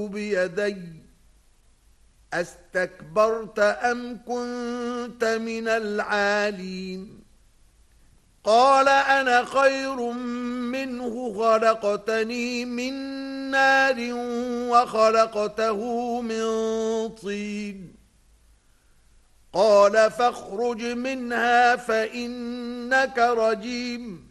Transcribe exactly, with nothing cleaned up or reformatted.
بيدي أستكبرت أم كنت من العالين قال أنا خير منه خلقتني من نار وخلقته من طين قال فاخرج منها فإنك رجيم